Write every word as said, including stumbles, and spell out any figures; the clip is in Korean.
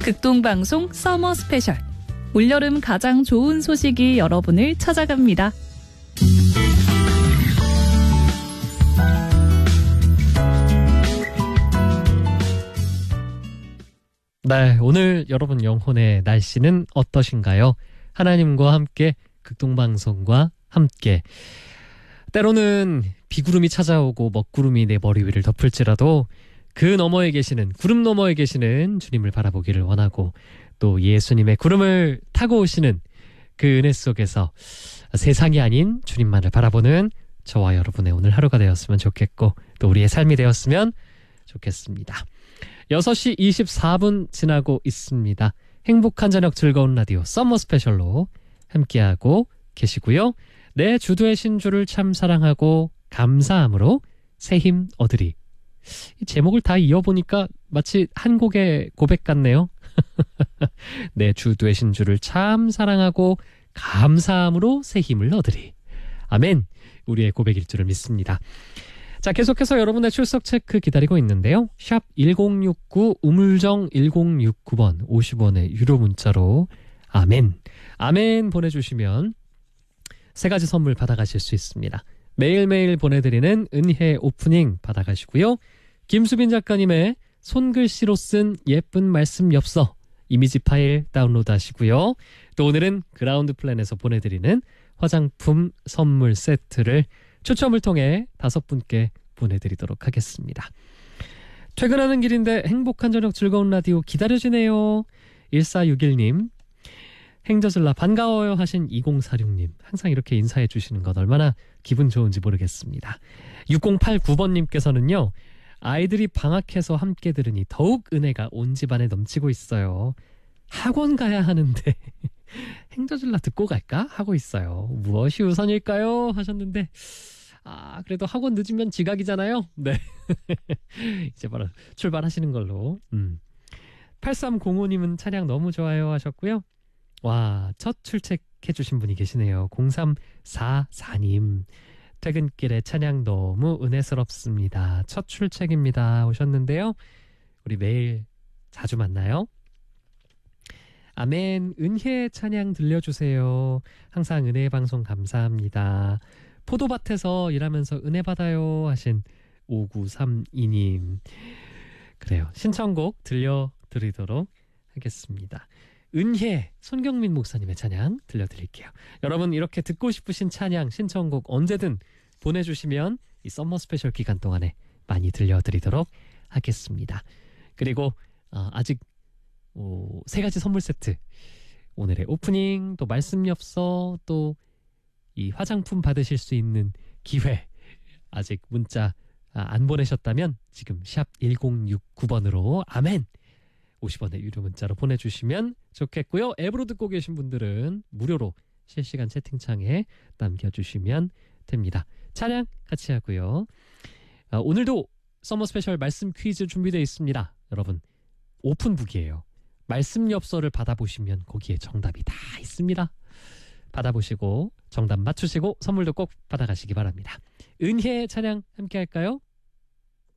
극동방송 서머 스페셜. 올여름 가장 좋은 소식이 여러분을 찾아갑니다. 네, 오늘 여러분 영혼의 날씨는 어떠신가요? 하나님과 함께, 극동방송과 함께. 때로는 비구름이 찾아오고 먹구름이 내 머리 위를 덮을지라도 그 너머에 계시는, 구름 너머에 계시는 주님을 바라보기를 원하고, 또 예수님의 구름을 타고 오시는 그 은혜 속에서 세상이 아닌 주님만을 바라보는 저와 여러분의 오늘 하루가 되었으면 좋겠고, 또 우리의 삶이 되었으면 좋겠습니다. 여섯 시 이십사 분 지나고 있습니다. 행복한 저녁 즐거운 라디오 썸머 스페셜로 함께하고 계시고요. 내 주도의 신주를 참 사랑하고 감사함으로 새 힘 얻으리. 이 제목을 다 이어보니까 마치 한 곡의 고백 같네요. 내 주도의 신주를 참 사랑하고 감사함으로 새 힘을 얻으리. 아멘. 우리의 고백일 줄을 믿습니다. 자, 계속해서 여러분의 출석 체크 기다리고 있는데요. 샵 일공육구 우물정 일공육구 번 오십 원의 유료 문자로 아멘, 아멘 보내주시면 세 가지 선물 받아가실 수 있습니다. 매일매일 보내드리는 은혜 오프닝 받아가시고요. 김수빈 작가님의 손글씨로 쓴 예쁜 말씀 엽서 이미지 파일 다운로드 하시고요. 또 오늘은 그라운드 플랜에서 보내드리는 화장품 선물 세트를 추첨을 통해 다섯 분께 보내드리도록 하겠습니다. 퇴근하는 길인데 행복한 저녁 즐거운 라디오 기다려지네요. 일사육일 님, 행저슬라 반가워요 하신 이공사육 님, 항상 이렇게 인사해 주시는 것 얼마나 기분 좋은지 모르겠습니다. 육공팔구 번님께서는요, 아이들이 방학해서 함께 들으니 더욱 은혜가 온 집안에 넘치고 있어요. 학원 가야 하는데 행저슬라 듣고 갈까 하고 있어요. 무엇이 우선일까요? 하셨는데, 아, 그래도 학원 늦으면 지각이잖아요. 네. 이제 바로 출발하시는 걸로. 음. 팔삼공오 님은 찬양 너무 좋아요 하셨고요. 와, 첫 출첵해 주신 분이 계시네요. 공삼사사 님, 퇴근길에 찬양 너무 은혜스럽습니다. 첫 출첵입니다 오셨는데요. 우리 매일 자주 만나요. 아멘. 은혜 찬양 들려주세요. 항상 은혜 방송 감사합니다. 포도밭에서 일하면서 은혜 받아요 하신 오구삼이 님, 그래요. 신청곡 들려드리도록 하겠습니다. 은혜, 손경민 목사님의 찬양 들려드릴게요. 여러분 이렇게 듣고 싶으신 찬양 신청곡 언제든 보내주시면 이 썸머 스페셜 기간 동안에 많이 들려드리도록 하겠습니다. 그리고 어, 아직 오, 세 가지 선물 세트, 오늘의 오프닝, 또 말씀 엽서, 또 이 화장품 받으실 수 있는 기회, 아직 문자 안 보내셨다면 지금 샵 일공육구 번으로 아멘 오십 원의 유료 문자로 보내주시면 좋겠고요. 앱으로 듣고 계신 분들은 무료로 실시간 채팅창에 남겨주시면 됩니다. 찬양 같이 하고요. 아, 오늘도 서머 스페셜 말씀 퀴즈 준비되어 있습니다. 여러분 오픈북이에요. 말씀 엽서를 받아보시면 거기에 정답이 다 있습니다. 받아보시고 정답 맞추시고 선물도 꼭 받아가시기 바랍니다. 은혜 찬양 함께 할까요?